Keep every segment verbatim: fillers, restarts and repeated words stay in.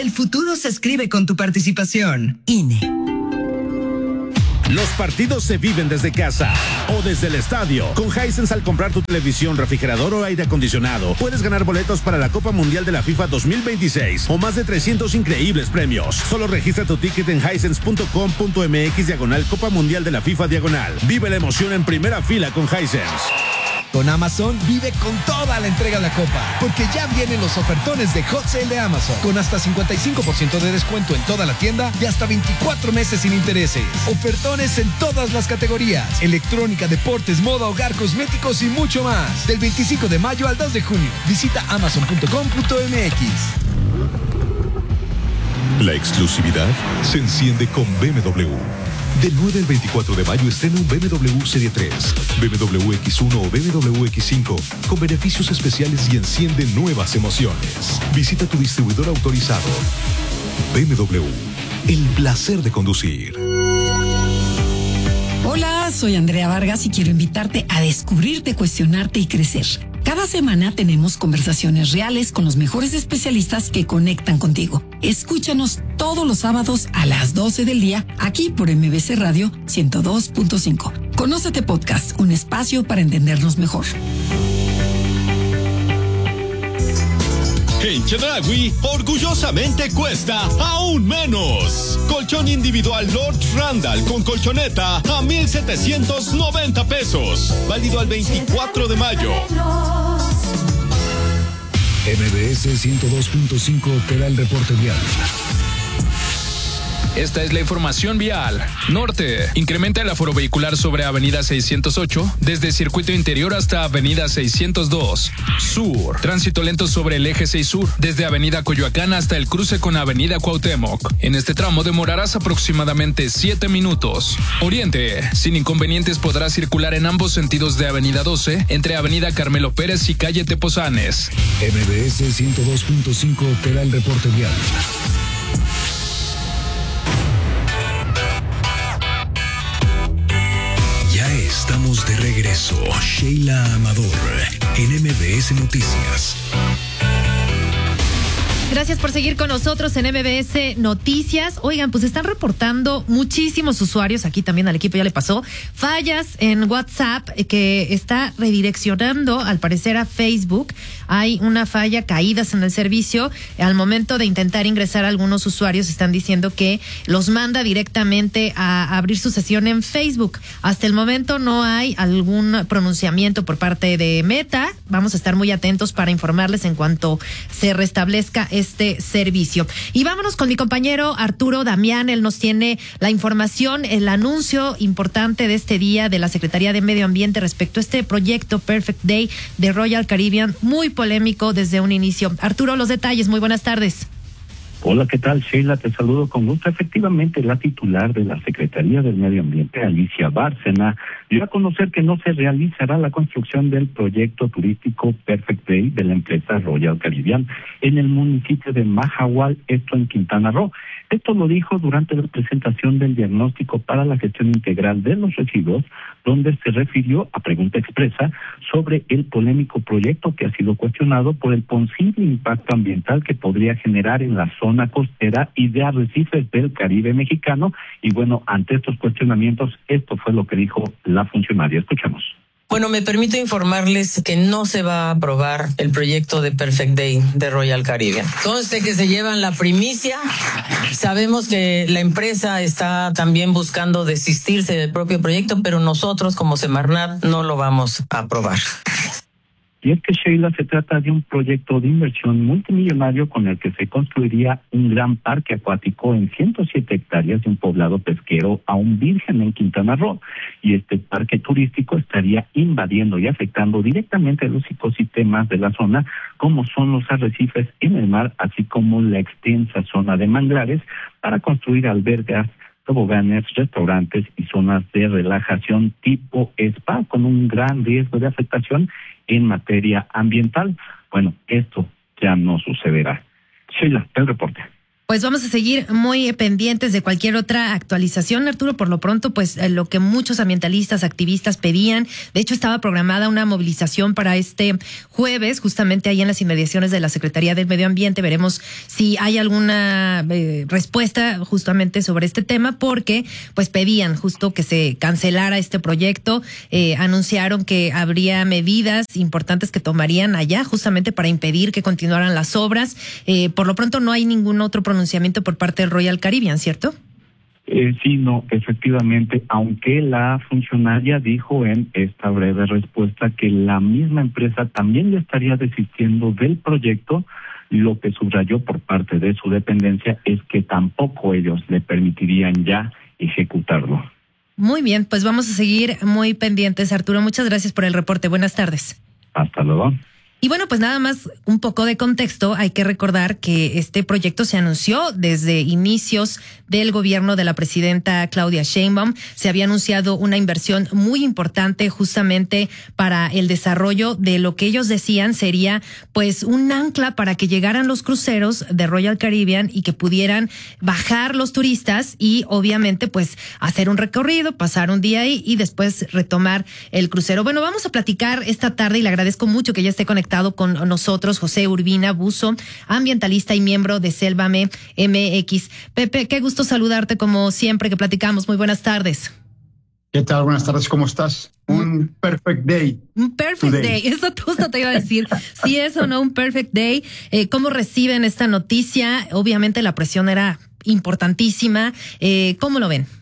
El futuro se escribe con tu participación. I N E. Los partidos se viven desde casa o desde el estadio. Con Hisense, al comprar tu televisión, refrigerador o aire acondicionado, puedes ganar boletos para la Copa Mundial de la FIFA dos mil veintiséis o más de trescientos increíbles premios. Solo registra tu ticket en hisense punto com punto m x diagonal Copa Mundial de la FIFA diagonal. Vive la emoción en primera fila con Hisense. Con Amazon, vive con toda la entrega de la copa, porque ya vienen los ofertones de Hot Sale de Amazon, con hasta cincuenta y cinco por ciento de descuento en toda la tienda y hasta veinticuatro meses sin intereses. Ofertones en todas las categorías: electrónica, deportes, moda, hogar, cosméticos y mucho más. Del veinticinco de mayo al dos de junio. Visita amazon punto com punto m x. La exclusividad se enciende con B M W. Del nueve al veinticuatro de mayo estrena un B M W Serie tres, B M W X uno o B M W X cinco con beneficios especiales y enciende nuevas emociones. Visita tu distribuidor autorizado. B M W, el placer de conducir. Hola, soy Andrea Vargas y quiero invitarte a descubrirte, cuestionarte y crecer. Cada semana tenemos conversaciones reales con los mejores especialistas que conectan contigo. Escúchanos todos los sábados a las doce del día, aquí por M B C Radio ciento dos punto cinco. Conócete Podcast, un espacio para entendernos mejor. En Chedraui, orgullosamente cuesta aún menos. Colchón individual Lord Randall con colchoneta a mil setecientos noventa pesos. Válido al veinticuatro de mayo. M B S ciento dos punto cinco te da el reporte vial. Esta es la información vial. Norte, incrementa el aforo vehicular sobre Avenida seiscientos ocho, desde Circuito Interior hasta Avenida seiscientos dos. Sur, tránsito lento sobre el eje seis Sur, desde Avenida Coyoacán hasta el cruce con Avenida Cuauhtémoc. En este tramo demorarás aproximadamente siete minutos. Oriente, sin inconvenientes podrás circular en ambos sentidos de Avenida doce, entre Avenida Carmelo Pérez y Calle Tepozanes. M B S ciento dos punto cinco te da el reporte vial. Estamos de regreso. Sheila Amador en M B S Noticias. Gracias por seguir con nosotros en M B S Noticias. Oigan, pues están reportando muchísimos usuarios, aquí también al equipo ya le pasó, fallas en WhatsApp que está redireccionando al parecer a Facebook. Hay una falla, caídas en el servicio. Al momento de intentar ingresar, algunos usuarios están diciendo que los manda directamente a abrir su sesión en Facebook. Hasta el momento no hay algún pronunciamiento por parte de Meta. Vamos a estar muy atentos para informarles en cuanto se restablezca este servicio. Y vámonos con mi compañero Arturo Damián. Él nos tiene la información, el anuncio importante de este día de la Secretaría de Medio Ambiente respecto a este proyecto Perfect Day de Royal Caribbean, muy polémico desde un inicio. Arturo, los detalles, muy buenas tardes. Hola, ¿qué tal, Sheila? Te saludo con gusto. Efectivamente, la titular de la Secretaría del Medio Ambiente, Alicia Bárcena, dio a conocer que no se realizará la construcción del proyecto turístico Perfect Day de la empresa Royal Caribbean en el municipio de Mahahual, esto en Quintana Roo. Esto lo dijo durante la presentación del diagnóstico para la gestión integral de los residuos, donde se refirió a pregunta expresa sobre el polémico proyecto que ha sido cuestionado por el posible impacto ambiental que podría generar en la zona costera y de arrecifes del Caribe mexicano. Y bueno, ante estos cuestionamientos, esto fue lo que dijo la funcionaria. Escuchamos. Bueno, me permito informarles que no se va a aprobar el proyecto de Perfect Day de Royal Caribbean. Conste que se llevan la primicia. Sabemos que la empresa está también buscando desistirse del propio proyecto, pero nosotros como Semarnat no lo vamos a aprobar. Y es que, Sheila, se trata de un proyecto de inversión multimillonario con el que se construiría un gran parque acuático en ciento siete hectáreas de un poblado pesquero aún virgen en Quintana Roo. Y este parque turístico estaría invadiendo y afectando directamente a los ecosistemas de la zona, como son los arrecifes en el mar, así como la extensa zona de manglares, para construir albergas, toboganes, restaurantes y zonas de relajación tipo spa, con un gran riesgo de afectación en materia ambiental. Bueno, esto ya no sucederá. Sheila, el reporte. Pues vamos a seguir muy pendientes de cualquier otra actualización, Arturo. Por lo pronto, pues lo que muchos ambientalistas, activistas pedían, de hecho estaba programada una movilización para este jueves, justamente ahí en las inmediaciones de la Secretaría del Medio Ambiente. Veremos si hay alguna eh, respuesta justamente sobre este tema, porque pues pedían justo que se cancelara este proyecto. Eh, anunciaron que habría medidas importantes que tomarían allá justamente para impedir que continuaran las obras. Eh, por lo pronto no hay ningún otro pronunciamiento por parte del Royal Caribbean, ¿cierto? Eh, sí, no, efectivamente, aunque la funcionaria dijo en esta breve respuesta que la misma empresa también le estaría desistiendo del proyecto, lo que subrayó por parte de su dependencia es que tampoco ellos le permitirían ya ejecutarlo. Muy bien, pues vamos a seguir muy pendientes, Arturo. Muchas gracias por el reporte. Buenas tardes. Hasta luego. Y bueno, pues nada más un poco de contexto. Hay que recordar que este proyecto se anunció desde inicios del gobierno de la presidenta Claudia Sheinbaum. Se había anunciado una inversión muy importante justamente para el desarrollo de lo que ellos decían sería pues un ancla para que llegaran los cruceros de Royal Caribbean y que pudieran bajar los turistas y obviamente pues hacer un recorrido, pasar un día ahí y después retomar el crucero. Bueno, vamos a platicar esta tarde y le agradezco mucho que ya esté conectado con nosotros José Urbina Buzo, ambientalista y miembro de Sélvame M X. Pepe, qué gusto saludarte como siempre que platicamos. Muy buenas tardes. ¿Qué tal? Buenas tardes, ¿cómo estás? Un perfect day. Un perfect today. day, eso justo te iba a decir. Si es o no un perfect day. Eh, ¿Cómo reciben esta noticia? Obviamente la presión era importantísima. Eh, ¿Cómo lo ven?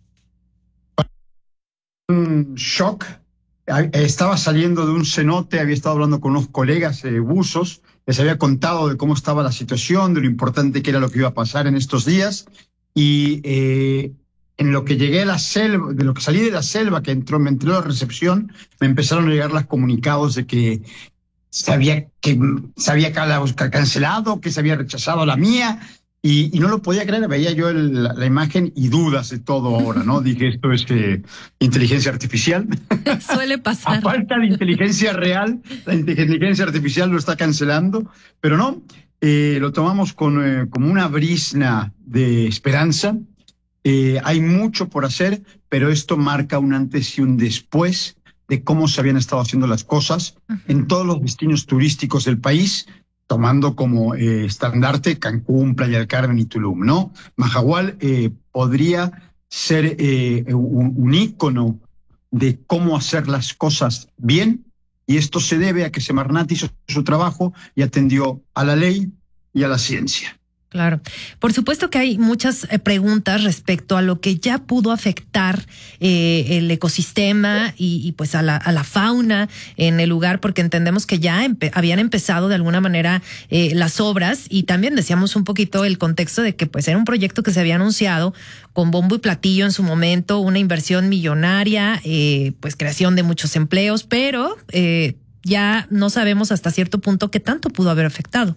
Un shock. Estaba saliendo de un cenote, había estado hablando con unos colegas eh, buzos, les había contado de cómo estaba la situación, de lo importante que era lo que iba a pasar en estos días, y eh, en lo que llegué a la selva, de lo que salí de la selva, que entró, me entró la recepción, me empezaron a llegar los comunicados de que se había, que se había cancelado, que se había rechazado la mía, Y, y no lo podía creer, veía yo el, la, la imagen y dudas de todo ahora, ¿no? Dije, esto es que inteligencia artificial. Suele pasar. A falta de inteligencia real, la inteligencia artificial lo está cancelando, pero no, eh, lo tomamos con, eh, como una brizna de esperanza. Eh, hay mucho por hacer, pero esto marca un antes y un después de cómo se habían estado haciendo las cosas uh-huh. en todos los destinos turísticos del país, tomando como eh, estandarte Cancún, Playa del Carmen y Tulum, ¿no? Mahahual eh, podría ser eh, un, un ícono de cómo hacer las cosas bien, y esto se debe a que Semarnat hizo su trabajo y atendió a la ley y a la ciencia. Claro. Por supuesto que hay muchas eh, preguntas respecto a lo que ya pudo afectar eh, el ecosistema y, y pues a la, a la fauna en el lugar, porque entendemos que ya empe- habían empezado de alguna manera eh, las obras, y también decíamos un poquito el contexto de que pues era un proyecto que se había anunciado con bombo y platillo en su momento, una inversión millonaria, eh, pues creación de muchos empleos, pero eh, ya no sabemos hasta cierto punto qué tanto pudo haber afectado.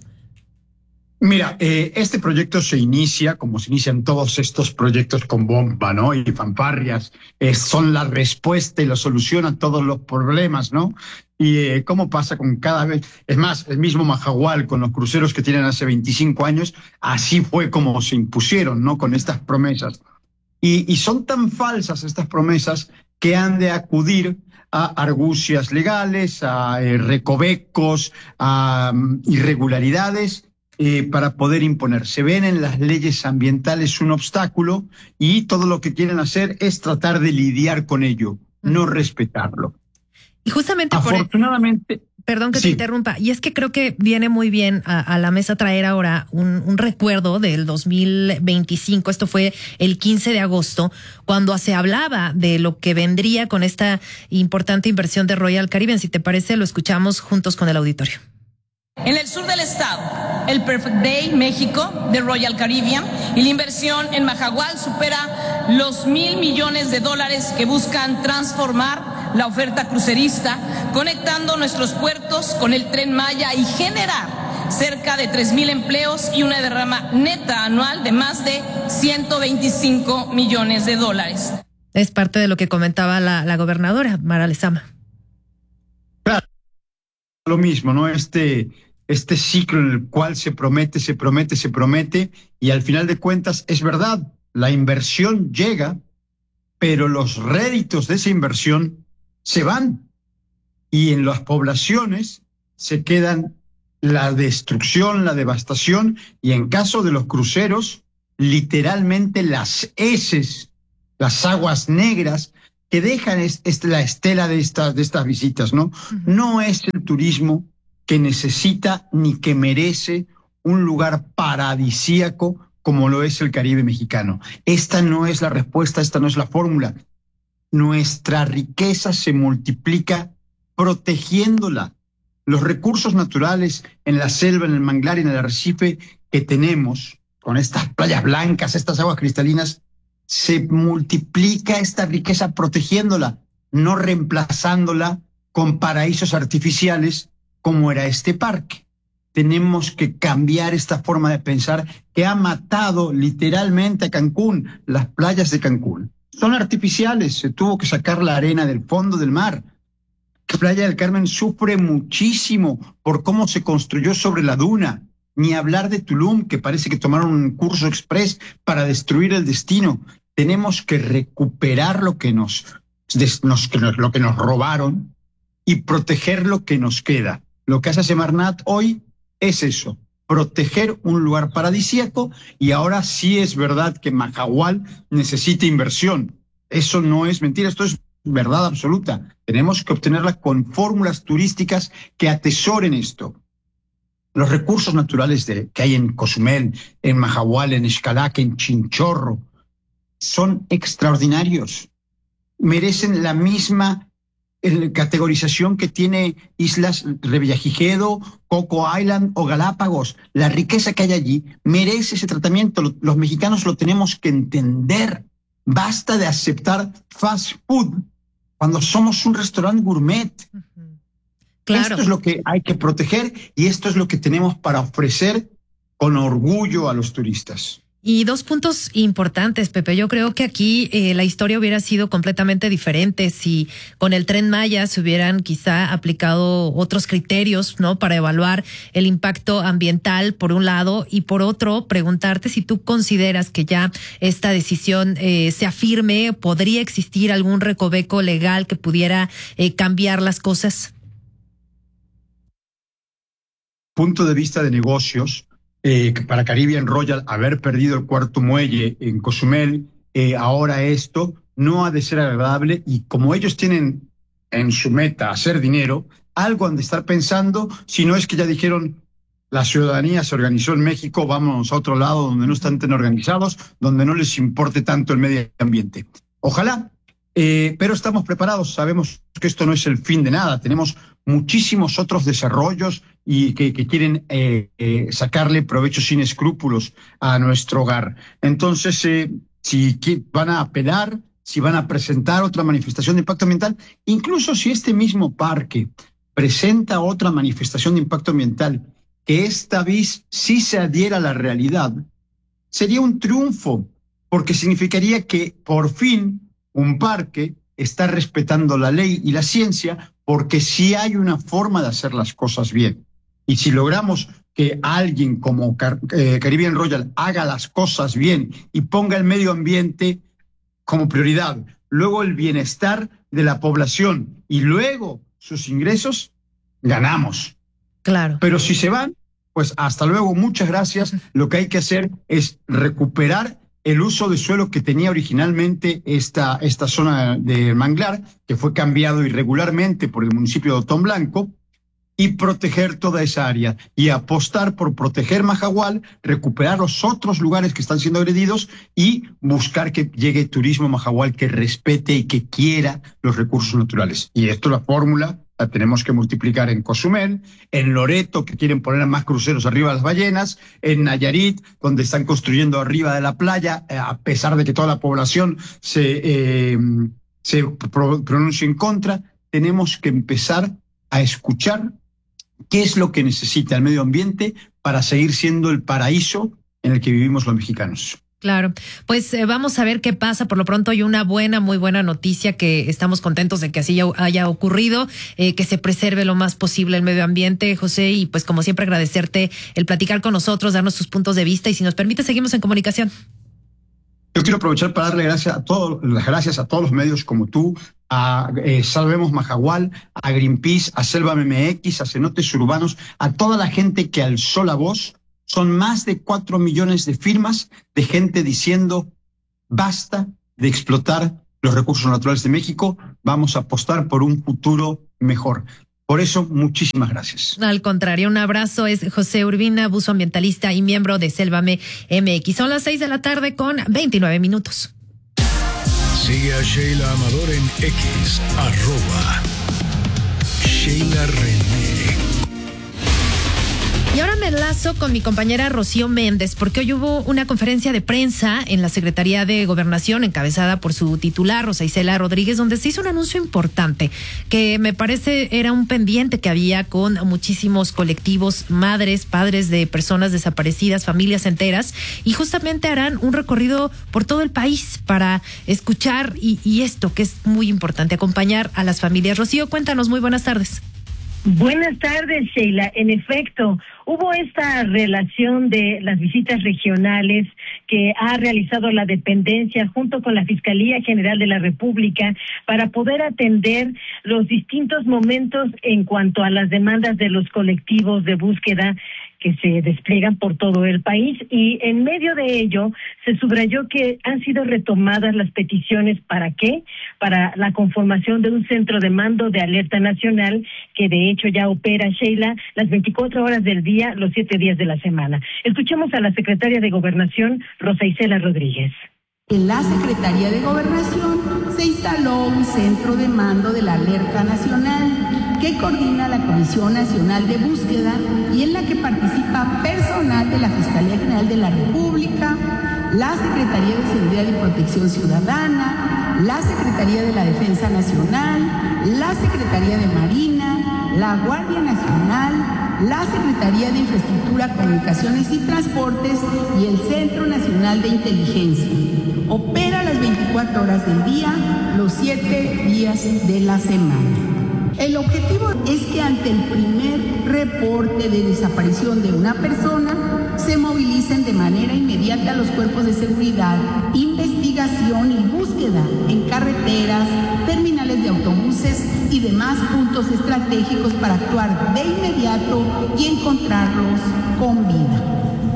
Mira, eh, este proyecto se inicia, como se inician todos estos proyectos con bomba, ¿no? Y fanfarrias, eh, son la respuesta y la solución a todos los problemas, ¿no? Y eh, cómo pasa con cada vez, es más, el mismo Mahahual con los cruceros que tienen hace veinticinco años, así fue como se impusieron, ¿no? Con estas promesas. Y, y son tan falsas estas promesas que han de acudir a argucias legales, a eh, recovecos, a um, irregularidades, Eh, para poder imponer. Se ven en las leyes ambientales un obstáculo y todo lo que quieren hacer es tratar de lidiar con ello, no respetarlo. Y justamente afortunadamente, por... Perdón que sí. te interrumpa, y es que creo que viene muy bien a, a la mesa traer ahora un, un recuerdo del dos mil veinticinco, esto fue el quince de agosto, cuando se hablaba de lo que vendría con esta importante inversión de Royal Caribbean. Si te parece, lo escuchamos juntos con el auditorio. En el sur del estado, el Perfect Day México de Royal Caribbean y la inversión en Mahahual supera los mil millones de dólares que buscan transformar la oferta crucerista, conectando nuestros puertos con el Tren Maya y generar cerca de tres mil empleos y una derrama neta anual de más de ciento veinticinco millones de dólares. Es parte de lo que comentaba la, la gobernadora, Mara Lezama. Claro, lo mismo, ¿no? Este... este ciclo en el cual se promete, se promete, se promete, y al final de cuentas es verdad, la inversión llega, pero los réditos de esa inversión se van, y en las poblaciones se quedan la destrucción, la devastación, y en caso de los cruceros, literalmente las heces, las aguas negras que dejan es, es la estela de estas, de estas visitas, ¿no? Uh-huh. No es el turismo que necesita ni que merece un lugar paradisíaco como lo es el Caribe mexicano. Esta no es la respuesta, esta no es la fórmula. Nuestra riqueza se multiplica protegiéndola. Los recursos naturales en la selva, en el manglar y en el arrecife que tenemos, con estas playas blancas, estas aguas cristalinas, se multiplica esta riqueza protegiéndola, no reemplazándola con paraísos artificiales como era este parque. Tenemos que cambiar esta forma de pensar que ha matado literalmente a Cancún. Las playas de Cancún son artificiales, se tuvo que sacar la arena del fondo del mar. Playa del Carmen sufre muchísimo por cómo se construyó sobre la duna. Ni hablar de Tulum, que parece que tomaron un curso express para destruir el destino. Tenemos que recuperar lo que nos, nos, lo que nos robaron y proteger lo que nos queda. Lo que hace Semarnat hoy es eso, proteger un lugar paradisíaco, y ahora sí es verdad que Mahahual necesita inversión. Eso no es mentira, esto es verdad absoluta. Tenemos que obtenerla con fórmulas turísticas que atesoren esto. Los recursos naturales de, que hay en Cozumel, en Mahahual, en Xcalac, en Chinchorro, son extraordinarios. Merecen la misma el, categorización que tiene islas Revillagigedo, Coco Island o Galápagos. La riqueza que hay allí merece ese tratamiento. Los, los mexicanos lo tenemos que entender. Basta de aceptar fast food cuando somos un restaurante gourmet. Uh-huh. Claro. Esto es lo que hay que proteger y esto es lo que tenemos para ofrecer con orgullo a los turistas. Y dos puntos importantes, Pepe. Yo creo que aquí eh, la historia hubiera sido completamente diferente si con el Tren Maya se hubieran quizá aplicado otros criterios, ¿no? Para evaluar el impacto ambiental, por un lado, y por otro, preguntarte si tú consideras que ya esta decisión eh, sea firme, ¿podría existir algún recoveco legal que pudiera eh, cambiar las cosas? Punto de vista de negocios, Eh, para Caribbean Royal haber perdido el cuarto muelle en Cozumel, eh, ahora esto no ha de ser agradable, y como ellos tienen en su meta hacer dinero, algo han de estar pensando, si no es que ya dijeron, la ciudadanía se organizó en México, vamos a otro lado donde no están tan organizados, donde no les importe tanto el medio ambiente. Ojalá, eh, pero estamos preparados, sabemos que esto no es el fin de nada, tenemos muchísimos otros desarrollos y que, que quieren eh, eh, sacarle provecho sin escrúpulos a nuestro hogar. Entonces, eh, si van a apelar, si van a presentar otra manifestación de impacto ambiental, incluso si este mismo parque presenta otra manifestación de impacto ambiental, que esta vez sí se adhiera a la realidad, sería un triunfo, porque significaría que por fin un parque está respetando la ley y la ciencia, porque sí hay una forma de hacer las cosas bien. Y si logramos que alguien como Car- eh, Caribbean Royal haga las cosas bien y ponga el medio ambiente como prioridad, luego el bienestar de la población y luego sus ingresos, ganamos. Claro. Pero si se van, pues hasta luego, muchas gracias. Lo que hay que hacer es recuperar el uso de suelo que tenía originalmente esta, esta zona de manglar, que fue cambiado irregularmente por el municipio de Otón Blanco, y proteger toda esa área, y apostar por proteger Mahahual, recuperar los otros lugares que están siendo agredidos y buscar que llegue turismo a Mahahual que respete y que quiera los recursos naturales. Y esto, la fórmula, la tenemos que multiplicar en Cozumel, en Loreto, que quieren poner más cruceros arriba de las ballenas, en Nayarit, donde están construyendo arriba de la playa, eh, a pesar de que toda la población se, eh, se pro- pronuncia en contra. Tenemos que empezar a escuchar qué es lo que necesita el medio ambiente para seguir siendo el paraíso en el que vivimos los mexicanos. Claro, pues eh, vamos a ver qué pasa. Por lo pronto hay una buena, muy buena noticia, que estamos contentos de que así ya haya ocurrido, eh, que se preserve lo más posible el medio ambiente, José, y pues como siempre agradecerte el platicar con nosotros, darnos tus puntos de vista, y si nos permite seguimos en comunicación. Yo quiero aprovechar para darle gracias a todos, las gracias a todos los medios como tú, a eh, Salvemos Mahahual, a Greenpeace, a Selva M X, a Cenotes Urbanos, a toda la gente que alzó la voz. Son más de cuatro millones de firmas de gente diciendo basta de explotar los recursos naturales de México, vamos a apostar por un futuro mejor. Por eso, muchísimas gracias. Al contrario, un abrazo. Es José Urbina, buzo ambientalista y miembro de Sélvame M X. Son las seis de la tarde con veintinueve minutos. Sigue a Sheila Amador en X, arroba Sheila René. Y ahora me enlazo con mi compañera Rocío Méndez, porque hoy hubo una conferencia de prensa en la Secretaría de Gobernación, encabezada por su titular, Rosa Isela Rodríguez, donde se hizo un anuncio importante, que me parece era un pendiente que había con muchísimos colectivos, madres, padres de personas desaparecidas, familias enteras, y justamente harán un recorrido por todo el país para escuchar y, y esto, que es muy importante, acompañar a las familias. Rocío, cuéntanos, muy buenas tardes. Buenas tardes, Sheila. En efecto, hubo esta relación de las visitas regionales que ha realizado la dependencia junto con la Fiscalía General de la República para poder atender los distintos momentos en cuanto a las demandas de los colectivos de búsqueda que se despliegan por todo el país, y en medio de ello se subrayó que han sido retomadas las peticiones. ¿Para qué? Para la conformación de un centro de mando de alerta nacional que de hecho ya opera, Sheila, las veinticuatro horas del día, los siete días de la semana. Escuchemos a la secretaria de Gobernación, Rosa Isela Rodríguez. En la Secretaría de Gobernación se instaló un centro de mando de la alerta nacional que coordina la Comisión Nacional de Búsqueda y en la que participa personal de la Fiscalía General de la República, la Secretaría de Seguridad y Protección Ciudadana, la Secretaría de la Defensa Nacional, la Secretaría de Marina, la Guardia Nacional, la Secretaría de Infraestructura, Comunicaciones y Transportes y el Centro Nacional de Inteligencia. Opera las veinticuatro horas del día, los siete días de la semana. El objetivo es que ante el primer reporte de desaparición de una persona, se movilicen de manera inmediata los cuerpos de seguridad, investigación y búsqueda en carreteras, terminales de autobuses y demás puntos estratégicos para actuar de inmediato y encontrarlos con vida.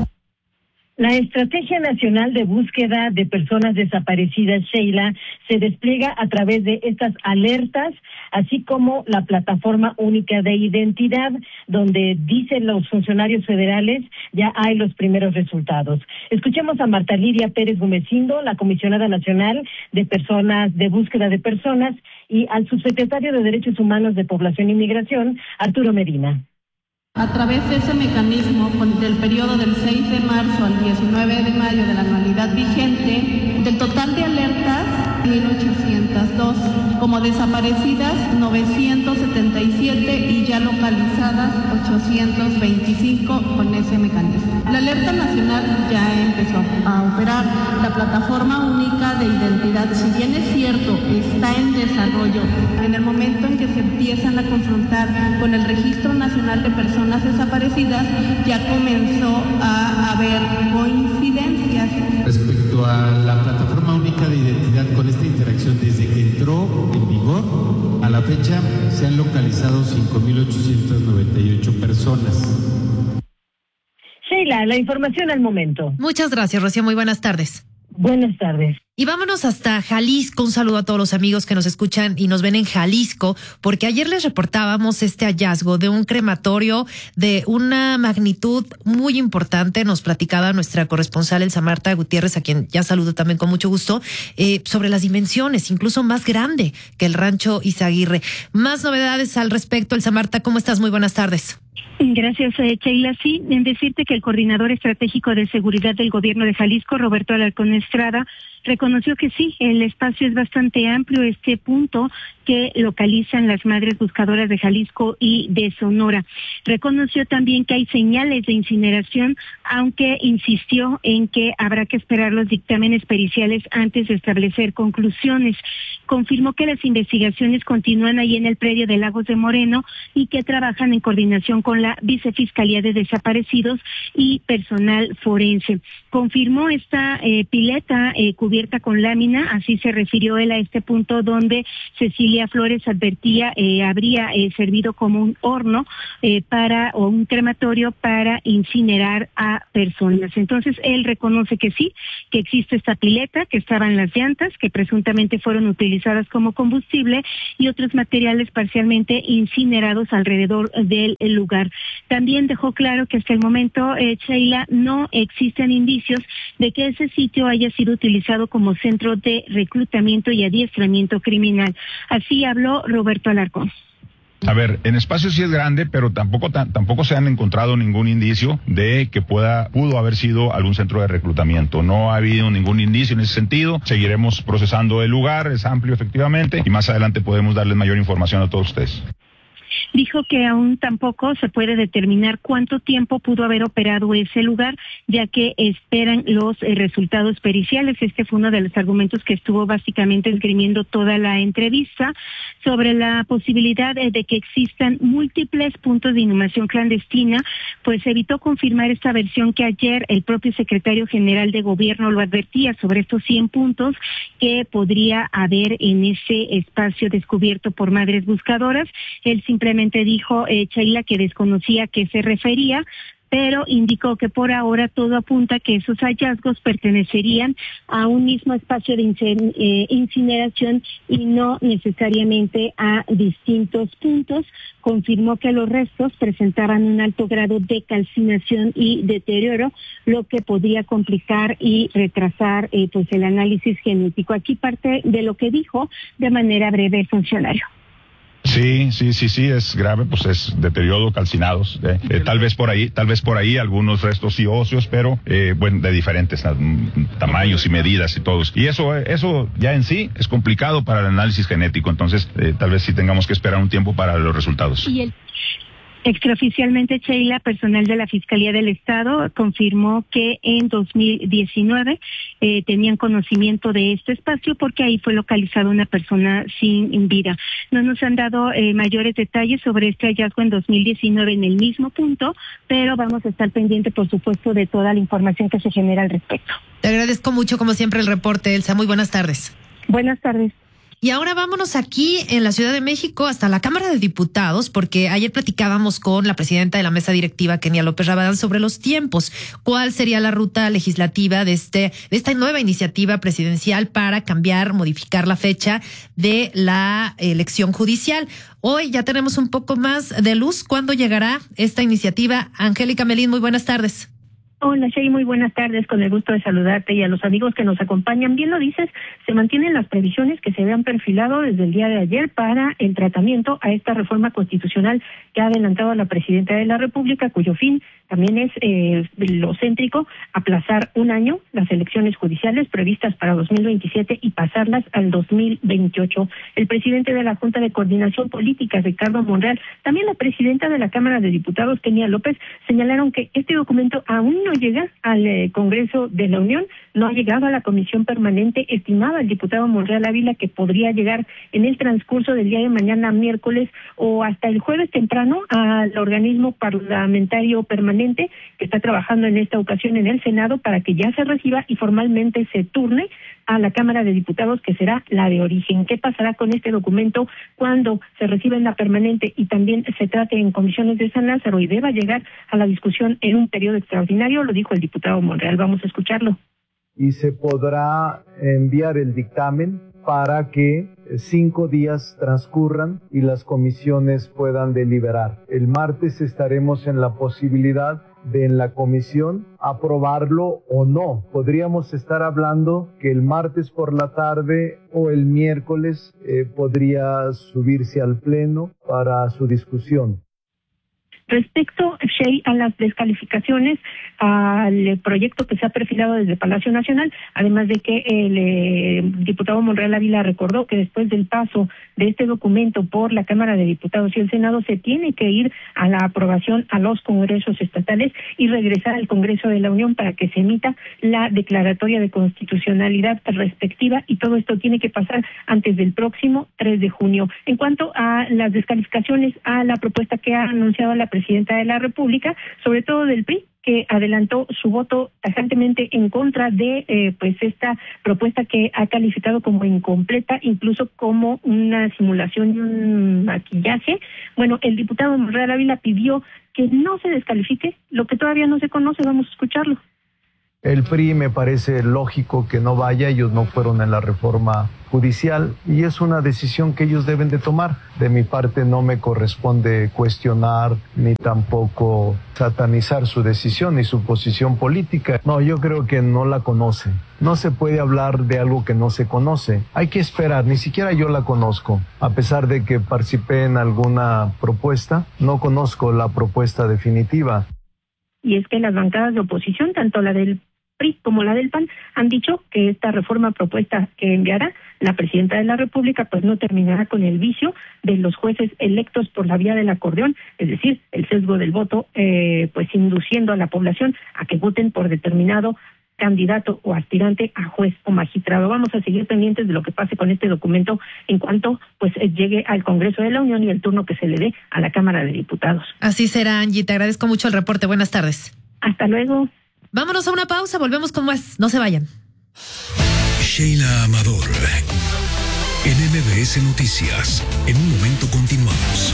La Estrategia Nacional de Búsqueda de Personas Desaparecidas, Sheila, se despliega a través de estas alertas, así como la Plataforma Única de Identidad, donde dicen los funcionarios federales ya hay los primeros resultados. Escuchemos a Marta Lidia Pérez Gumecindo, la Comisionada Nacional de Personas de Búsqueda de Personas, y al subsecretario de Derechos Humanos de Población y Migración, Arturo Medina. A través de ese mecanismo, del periodo del seis de marzo al diecinueve de mayo de la anualidad vigente, del total de alertas, mil ochocientos dos, como desaparecidas, novecientos setenta y siete y ya localizadas, ochocientos veinticinco con ese mecanismo. La alerta nacional ya empezó a operar. La Plataforma Única de Identidad, si bien es cierto, está en desarrollo. En el momento en que se empiezan a confrontar con el Registro Nacional de Personas Desaparecidas, ya comenzó a haber coincidencias. Respecto a la Plataforma Única de Identidad, con esta interacción desde que entró en vigor, a la fecha se han localizado cinco mil ochocientas noventa y ocho personas. Sheila, la información al momento. Muchas gracias, Rocío. Muy buenas tardes. Buenas tardes. Y vámonos hasta Jalisco. Un saludo a todos los amigos que nos escuchan y nos ven en Jalisco, porque ayer les reportábamos este hallazgo de un crematorio de una magnitud muy importante. Nos platicaba nuestra corresponsal Elsa Marta Gutiérrez, a quien ya saludo también con mucho gusto, eh, sobre las dimensiones, incluso más grande que el rancho Izaguirre. Más novedades al respecto. Elsa Marta, ¿cómo estás? Muy buenas tardes. Gracias, eh, Sheila. Sí, en decirte que el coordinador estratégico de seguridad del gobierno de Jalisco, Roberto Alarcón Estrada, reconoció que sí, el espacio es bastante amplio. Este punto que localizan las madres buscadoras de Jalisco y de Sonora. Reconoció también que hay señales de incineración, aunque insistió en que habrá que esperar los dictámenes periciales antes de establecer conclusiones. Confirmó que las investigaciones continúan ahí en el predio de Lagos de Moreno y que trabajan en coordinación con la Vicefiscalía de Desaparecidos y personal forense. Confirmó esta eh, pileta eh, cubierta con lámina, así se refirió él a este punto donde Cecilia Flores advertía eh, habría eh, servido como un horno eh, para o un crematorio para incinerar a personas. Entonces él reconoce que sí, que existe esta pileta, que estaban las llantas, que presuntamente fueron utilizadas como combustible y otros materiales parcialmente incinerados alrededor del lugar. También dejó claro que hasta el momento, eh, Sheila, no existen indicios de que ese sitio haya sido utilizado como centro de reclutamiento y adiestramiento criminal. Así habló Roberto Alarcón. A ver, en espacio sí es grande, pero tampoco tampoco se han encontrado ningún indicio de que pueda pudo haber sido algún centro de reclutamiento. No ha habido ningún indicio en ese sentido. Seguiremos procesando el lugar, es amplio efectivamente, y más adelante podemos darles mayor información a todos ustedes. Dijo que aún tampoco se puede determinar cuánto tiempo pudo haber operado ese lugar, ya que esperan los eh, resultados periciales. Este fue uno de los argumentos que estuvo básicamente esgrimiendo toda la entrevista sobre la posibilidad de, de que existan múltiples puntos de inhumación clandestina, pues evitó confirmar esta versión que ayer el propio secretario general de gobierno lo advertía sobre estos cien puntos que podría haber en ese espacio descubierto por madres buscadoras. Él simplemente dijo, eh, Sheila, que desconocía a qué se refería, pero indicó que por ahora todo apunta que esos hallazgos pertenecerían a un mismo espacio de incineración y no necesariamente a distintos puntos. Confirmó que los restos presentaban un alto grado de calcinación y deterioro, lo que podría complicar y retrasar eh, pues el análisis genético. Aquí parte de lo que dijo de manera breve el funcionario. Sí, sí, sí, sí, es grave, pues es deterioro, calcinados, eh, eh, tal vez por ahí, tal vez por ahí algunos restos sí óseos, pero eh, bueno, de diferentes uh, tamaños y medidas y todos. Y eso, eso ya en sí es complicado para el análisis genético, entonces eh, tal vez sí tengamos que esperar un tiempo para los resultados. Y el Extraoficialmente, Sheila, personal de la Fiscalía del Estado confirmó que en dos mil diecinueve eh, tenían conocimiento de este espacio porque ahí fue localizada una persona sin vida. No nos han dado eh, mayores detalles sobre este hallazgo en dos mil diecinueve en el mismo punto, pero vamos a estar pendientes, por supuesto, de toda la información que se genera al respecto. Te agradezco mucho, como siempre, el reporte, Elsa. Muy buenas tardes. Buenas tardes. Y ahora vámonos aquí en la Ciudad de México hasta la Cámara de Diputados, porque ayer platicábamos con la presidenta de la mesa directiva, Kenia López Rabadán, sobre los tiempos. ¿Cuál sería la ruta legislativa de este de esta nueva iniciativa presidencial para cambiar, modificar la fecha de la elección judicial? Hoy ya tenemos un poco más de luz. ¿Cuándo llegará esta iniciativa? Angélica Melín, muy buenas tardes. Hola, Shey, muy buenas tardes, con el gusto de saludarte y a los amigos que nos acompañan. Bien lo dices, se mantienen las previsiones que se habían perfilado desde el día de ayer para el tratamiento a esta reforma constitucional que ha adelantado la presidenta de la República, cuyo fin también es eh, lo céntrico, aplazar un año las elecciones judiciales previstas para dos mil veintisiete y pasarlas al dos mil veintiocho. El presidente de la Junta de Coordinación Política, Ricardo Monreal, también la presidenta de la Cámara de Diputados, Kenia López, señalaron que este documento aún no llega al eh, Congreso de la Unión, no ha llegado a la Comisión Permanente. Estimaba el diputado Monreal Ávila que podría llegar en el transcurso del día de mañana, miércoles, o hasta el jueves temprano al organismo parlamentario permanente que está trabajando en esta ocasión en el Senado para que ya se reciba y formalmente se turne a la Cámara de Diputados, que será la de origen. ¿Qué pasará con este documento cuando se reciba en la permanente y también se trate en comisiones de San Lázaro y deba llegar a la discusión en un periodo extraordinario? Lo dijo el diputado Monreal. Vamos a escucharlo. Y se podrá enviar el dictamen para que cinco días transcurran y las comisiones puedan deliberar. El martes estaremos en la posibilidad de en la comisión aprobarlo o no. Podríamos estar hablando que el martes por la tarde o el miércoles eh, podría subirse al pleno para su discusión. Respecto, Shey, a las descalificaciones al proyecto que se ha perfilado desde Palacio Nacional, además de que el eh, diputado Monreal Ávila recordó que después del paso de este documento por la Cámara de Diputados y el Senado se tiene que ir a la aprobación a los congresos estatales y regresar al Congreso de la Unión para que se emita la declaratoria de constitucionalidad respectiva, y todo esto tiene que pasar antes del próximo tres de junio. En cuanto a las descalificaciones a la propuesta que ha anunciado la presidenta de la República, sobre todo del P R I, que adelantó su voto tajantemente en contra de eh, pues esta propuesta que ha calificado como incompleta, incluso como una simulación y un maquillaje. Bueno, el diputado Monreal Ávila pidió que no se descalifique lo que todavía no se conoce. Vamos a escucharlo. El P R I me parece lógico que no vaya, ellos no fueron en la reforma judicial y es una decisión que ellos deben de tomar. De mi parte no me corresponde cuestionar ni tampoco satanizar su decisión ni su posición política. No, yo creo que no la conoce. No se puede hablar de algo que no se conoce. Hay que esperar, ni siquiera yo la conozco. A pesar de que participé en alguna propuesta, no conozco la propuesta definitiva. Y es que las bancadas de oposición, tanto la del P R I como la del P A N, han dicho que esta reforma propuesta que enviará la presidenta de la República pues no terminará con el vicio de los jueces electos por la vía del acordeón, es decir, el sesgo del voto, eh, pues induciendo a la población a que voten por determinado candidato o aspirante a juez o magistrado. Vamos a seguir pendientes de lo que pase con este documento en cuanto pues llegue al Congreso de la Unión y el turno que se le dé a la Cámara de Diputados. Así será, Angie. Te agradezco mucho el reporte. Buenas tardes. Hasta luego. Vámonos a una pausa. Volvemos con más. No se vayan. Sheila Amador, en M B S Noticias. En un momento continuamos.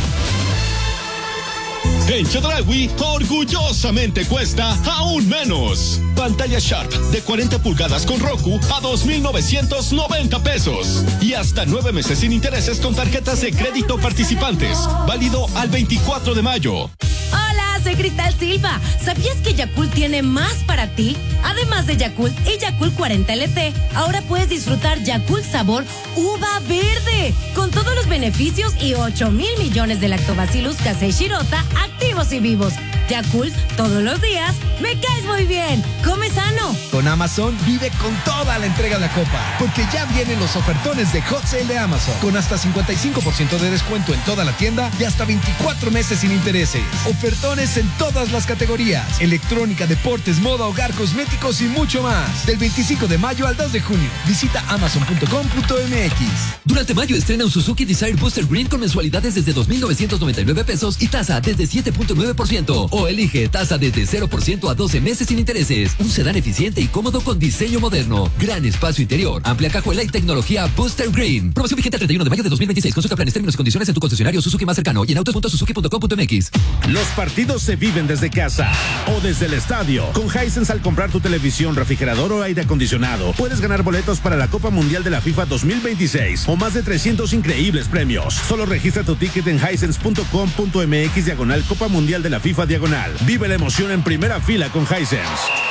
En Chedraui, orgullosamente cuesta aún menos. Pantalla Sharp de cuarenta pulgadas con Roku a dos mil novecientos noventa pesos. Y hasta nueve meses sin intereses con tarjetas de crédito participantes. Válido al veinticuatro de mayo. Hola, soy Cristal Silva. ¿Sabías que Yakult tiene más para ti? Además de Yakult y Yakult cuarenta L T, ahora puedes disfrutar Yakult sabor uva verde, con todos los beneficios y ocho mil millones de lactobacillus casei shirota activos y vivos. Yakult, todos los días, me caes muy bien. Come sano. Con Amazon vive con toda la entrega de la copa, porque ya vienen los ofertones de Hot Sale de Amazon, con hasta cincuenta y cinco por ciento de descuento en toda la tienda y hasta veinticuatro meses sin intereses. Ofertones en todas las categorías: electrónica, deportes, moda, hogar, cosméticos y mucho más. Del veinticinco de mayo al dos de junio. Visita amazon punto com punto m x. Durante mayo estrena un Suzuki Desire Booster Green con mensualidades desde dos mil novecientos noventa y nueve pesos y tasa desde siete punto nueve por ciento. O elige tasa desde cero por ciento a doce meses sin intereses. Un sedán eficiente y cómodo con diseño moderno. Gran espacio interior, amplia cajuela y tecnología Booster Green. Promoción vigente el treinta y uno de mayo de dos mil veintiséis. Consulta planes, términos y condiciones en tu concesionario Suzuki más cercano y en autos punto suzuki punto com punto m x. Los partidos se viven desde casa o desde el estadio. Con Hisense, al comprar tu televisión, refrigerador o aire acondicionado, puedes ganar boletos para la Copa Mundial de la FIFA dos mil veintiséis o más de trescientos increíbles premios. Solo registra tu ticket en hisense punto com punto m x diagonal Copa Mundial de la FIFA diagonal. Vive la emoción en primera fila con Hisense.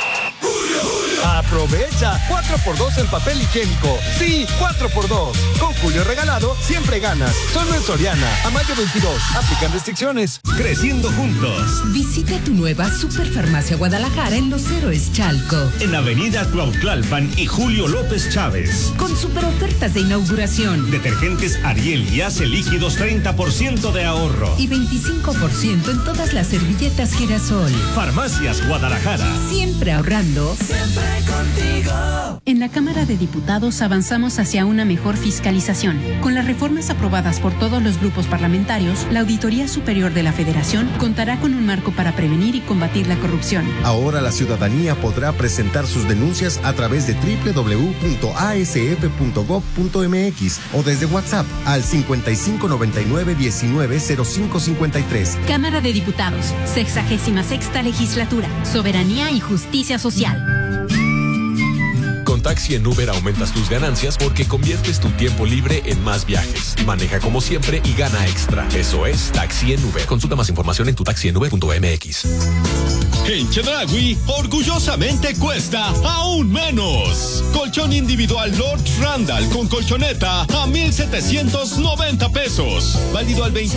Aprovecha cuatro por dos en papel higiénico. Sí, cuatro por dos. Con Julio regalado, siempre ganas. Solo en Soriana, a mayo veintidós. Aplican restricciones. Creciendo juntos. Visita tu nueva Superfarmacia Guadalajara en Los Héroes Chalco. En Avenida Cuautlalpan y Julio López Chávez. Con super ofertas de inauguración. Detergentes Ariel y Ace líquidos treinta por ciento de ahorro. Y veinticinco por ciento en todas las servilletas Girasol. Farmacias Guadalajara. Siempre ahorrando. Siempre contigo. En la Cámara de Diputados avanzamos hacia una mejor fiscalización. Con las reformas aprobadas por todos los grupos parlamentarios, la Auditoría Superior de la Federación contará con un marco para prevenir y combatir la corrupción. Ahora la ciudadanía podrá presentar sus denuncias a través de doble u doble u doble u punto a s f punto gob punto m x o desde WhatsApp al cincuenta y cinco noventa y nueve diecinueve cero cinco cincuenta y tres. Cámara de Diputados, sexagésima sexta legislatura, soberanía y justicia social. Con Taxi en Uber aumentas tus ganancias porque conviertes tu tiempo libre en más viajes. Maneja como siempre y gana extra. Eso es Taxi en Uber. Consulta más información en tu taxi en uber punto m x. En Chedraui, orgullosamente cuesta aún menos. Colchón individual Lord Randall con colchoneta a mil setecientos noventa pesos. Válido al veinte